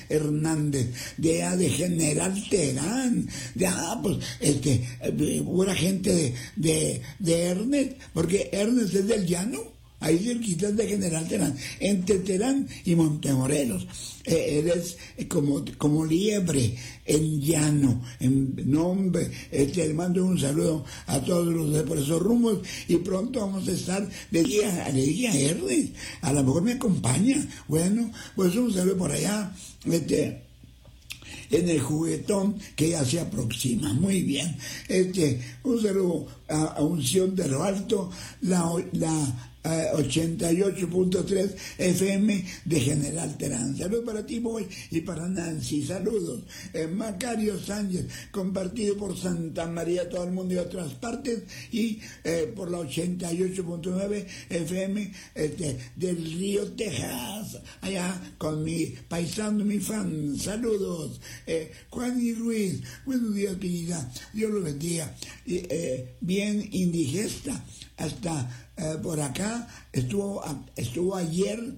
Hernández, de General Terán, pues, pura gente de Ernest, porque Ernest es del llano. Ahí cerquita de General Terán, entre Terán y Montemorelos. Eres como liebre en llano, en nombre. Le mando un saludo a todos los de por esos rumbos y pronto vamos a estar. Le dije a Ernest, a lo mejor me acompaña. Bueno, pues un saludo por allá. En el juguetón que ya se aproxima. Muy bien. Un saludo a Unción de lo Alto, la 88.3 FM de General Terán. Saludos para ti, Boy, y para Nancy. Saludos. Macario Sánchez, compartido por Santa María, todo el mundo y otras partes, y por la 88.9 FM del Río, Texas, allá con mi paisano, mi fan. Saludos. Juan y Ruiz, buenos días, querida. Dios los bendiga. Bien indigesta hasta por acá estuvo ayer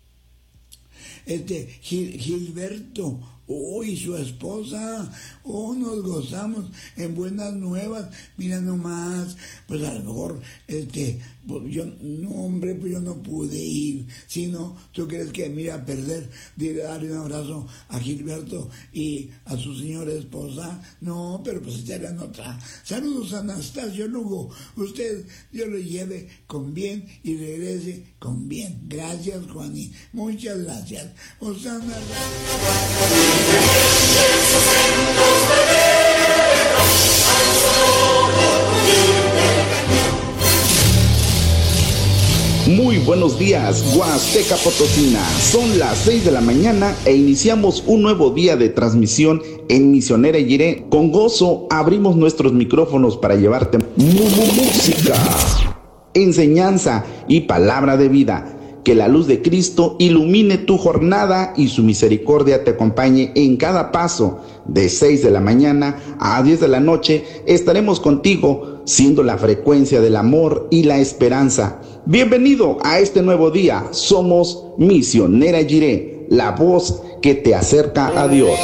Gilberto y su esposa. Nos gozamos en buenas nuevas. Mira nomás, pues a lo mejor yo no pude ir. Si no, ¿tú crees que me iba a perder de darle un abrazo a Gilberto y a su señora esposa? No, pero pues esta era otra. Saludos a Anastasio Lugo. Usted, Dios lo lleve con bien y regrese con bien. Gracias, Juaní. Muchas gracias. Osana. Muy buenos días, Huasteca Potosina. Son las 6 de la mañana e iniciamos un nuevo día de transmisión en Misionera Jiré. Con gozo abrimos nuestros micrófonos para llevarte música, enseñanza y palabra de vida. Que la luz de Cristo ilumine tu jornada y su misericordia te acompañe en cada paso. De 6 de la mañana a 10 de la noche estaremos contigo, siendo la frecuencia del amor y la esperanza. Bienvenido a este nuevo día. Somos Misionera Jiré, la voz que te acerca a Dios.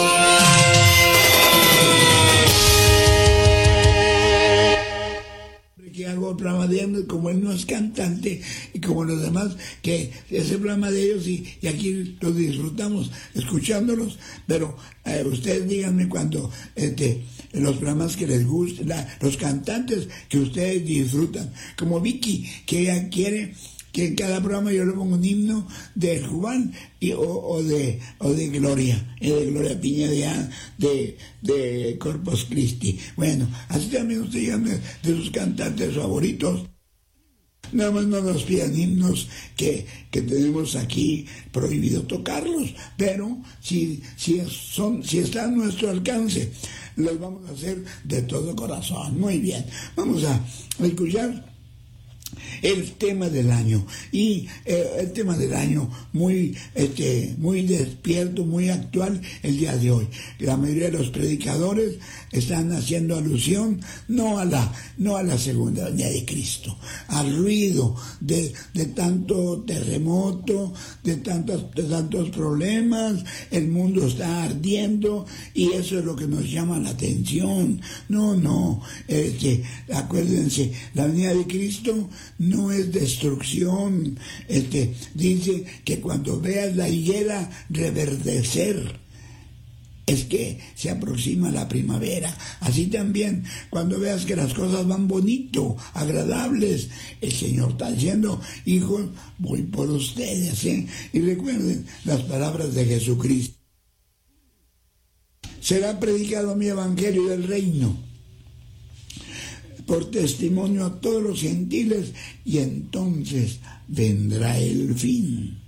Que hago programa de ellos, como él no es cantante y como los demás, que ese programa de ellos y aquí los disfrutamos escuchándolos, pero ustedes díganme cuando los programas que les gustan, los cantantes que ustedes disfrutan, como Vicky, que ella quiere que en cada programa yo le pongo un himno de Juan o de Gloria, de Gloria Piña de Corpus Christi. Bueno, así también ustedes digan de sus cantantes favoritos. Nada más no nos pidan himnos que tenemos aquí prohibido tocarlos, pero si está a nuestro alcance, los vamos a hacer de todo corazón. Muy bien, vamos a escuchar el tema del año, y el tema del año muy despierto, muy actual el día de hoy. La mayoría de los predicadores están haciendo alusión no a la segunda venida de Cristo, al ruido de tanto terremoto, de tantos problemas. El mundo está ardiendo y eso es lo que nos llama la atención. No, acuérdense, la venida de Cristo no es destrucción. Dice que cuando veas la higuera reverdecer, es que se aproxima la primavera. Así también, cuando veas que las cosas van bonito, agradables, el Señor está diciendo: hijos, voy por ustedes. Y recuerden las palabras de Jesucristo: será predicado mi evangelio del reino por testimonio a todos los gentiles, y entonces vendrá el fin.